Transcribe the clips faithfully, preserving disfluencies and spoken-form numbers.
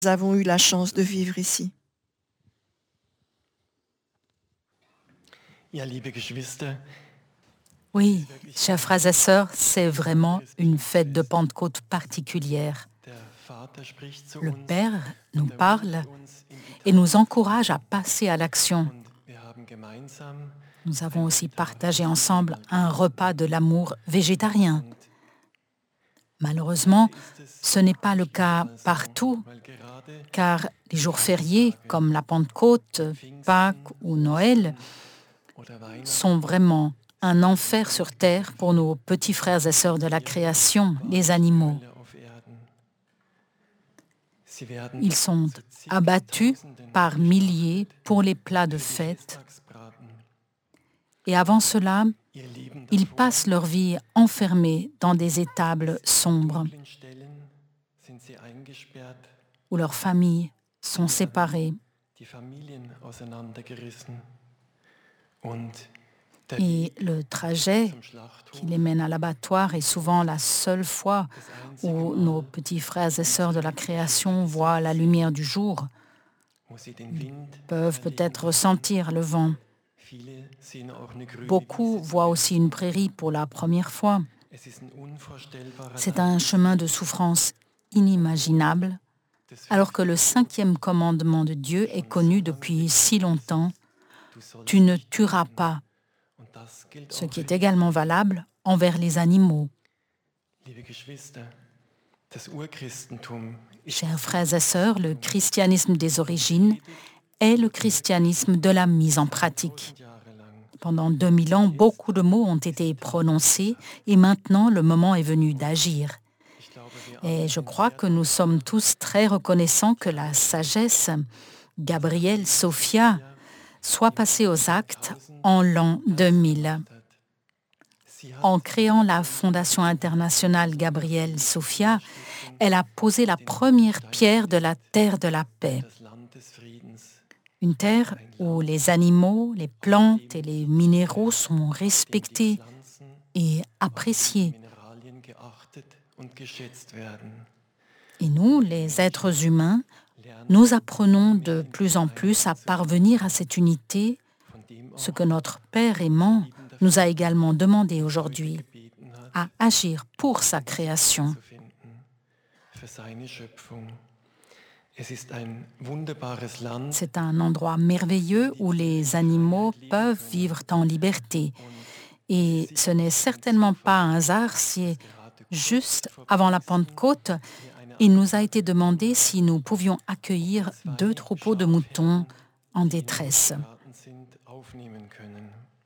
Nous avons eu la chance de vivre ici. Ja, liebe Geschwister, Oui, chers frères et sœurs, c'est vraiment une fête de Pentecôte particulière. der Vater spricht zu Le uns Père nous und parle ermutigt uns in die et nous encourage à passer à l'action. Und wir haben gemeinsam Nous avons aussi partagé ensemble un repas de l'amour végétarien. und Malheureusement, ist es ce n'est pas le cas mal so, partout, weil gerade car les jours fériés comme la Pentecôte, Pâques ou Noël oder Weihnachten sont vraiment un enfer sur terre pour nos petits frères et sœurs de la création, les animaux. Hölle auf Erden. Sie werden Ils sont zu abattus zigtausenden par milliers pour les plats de fête. Festtagsbraten. Et avant cela, Ihr Leben ils davor, passent leur vie enfermés dans des étables sombres dunklen Stellen sind sie eingesperrt, où leurs familles sont séparées. die Familien auseinandergerissen und der Et Weg le trajet zum Schlachthof qui les mène à l'abattoir est souvent la seule fois das einzige où Mal, nos petits frères et sœurs de la création voient la lumière du jour, wo sie den Wind peuvent erleben peut-être dürfen. ressentir le vent. Viele sehen auch eine grüne Beaucoup Wiese. voient aussi une prairie pour la première fois. Es ist ein unvorstellbarer C'est Leid un chemin de souffrance inimaginable, des alors que le cinquième commandement de Dieu est connu depuis si longtemps. Du sollst Tu ne nicht tueras töten. pas, Und das gilt ce auch qui est für également valable envers les animaux. Liebe Geschwister, das Urchristentum ist Chers frères et sœurs, le christianisme des origines est le christianisme de la mise en pratique. tausend Jahre lang. Pendant deux mille ans, beaucoup de mots ont été prononcés et maintenant le moment est venu d'agir. Ich glaube, wir Et alle je sind crois sehr que nous sommes tous très reconnaissants que la sagesse Gabriel Sophia soit passée aux actes en l'an deux mille. dankbar. Sie hat En créant la Fondation internationale Gabriel Sophia, elle a posé la première pierre de la terre de la paix. das Land des Friedens. Une terre où les animaux, les plantes et les minéraux sont respectés Pflanzen, et appréciés. Mineralien geachtet und geschätzt werden. Et nous, les êtres humains, nous apprenons de plus en plus à parvenir à cette unité, Von dem ce auch que notre Père aimant nous a également demandé aujourd'hui, gebeten hat, à agir pour sa création. zu finden für seine Schöpfung. Es ist ein wunderbares Land. C'est un endroit merveilleux où les animaux peuvent vivre en liberté. Et ce n'est certainement pas un hasard si, juste avant la Pentecôte, il nous a été demandé si nous pouvions accueillir deux troupeaux de moutons en détresse. Geraten sind, aufnehmen können.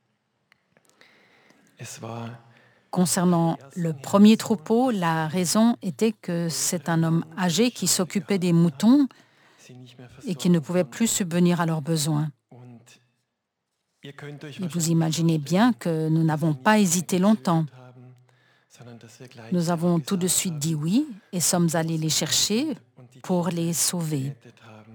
Es war Concernant le premier troupeau, la raison était que c'est un homme âgé qui s'occupait des moutons sie nicht mehr et qui ne versorgen pouvait plus subvenir à leurs besoins. und ihr könnt euch Et vous wahrscheinlich imaginez bien que nous n'avons pas hésité longtemps. haben, sondern dass wir gleich Nous avons Ja tout de gesagt suite haben dit oui et sommes allés les chercher und die pour les sauver. gerettet haben.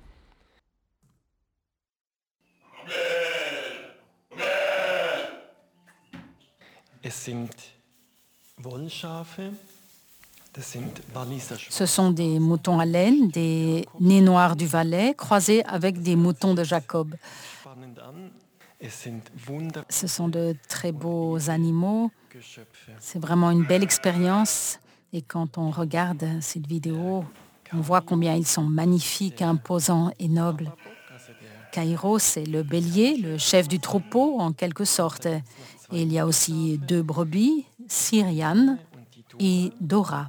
Es sind Wollschafe, das sind Walliser Schafe. Ce sont des moutons à laine, des nez noirs du Valais, croisés avec des moutons de Jacob. Spannend an. Es sind wunderschöpfe. Ce sont de très beaux animaux. C'est vraiment une belle expérience. Et quand on regarde cette vidéo, on voit combien ils sont magnifiques, imposants et nobles. Also der Cairo, c'est le bélier, le chef du troupeau en quelque sorte. Et il y a aussi deux brebis, Syriane und die Du. et Dora.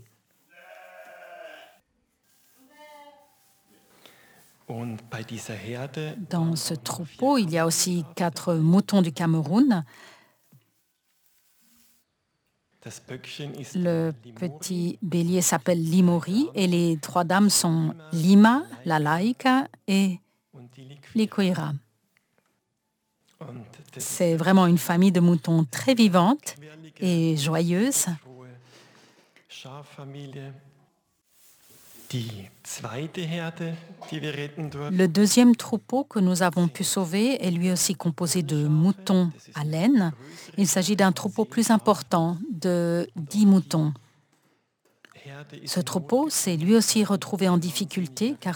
Und bei dieser Herde Dans ce troupeau, il y a aussi quatre moutons du Cameroun. das Böckchen ist Le Limori petit bélier s'appelle Limori et les trois dames sont Lima, la Laïka et und die Liquid. Likoira. Und das ist C'est vraiment une famille de moutons très vivante quirlige, et joyeuse. frohe Schaffamilie. Die zweite Herde, die wir retten durften, Le deuxième troupeau que nous avons pu sauver est lui aussi composé de moutons à laine. Il s'agit d'un troupeau plus important, de dix moutons. Ce troupeau s'est lui aussi retrouvé en difficulté car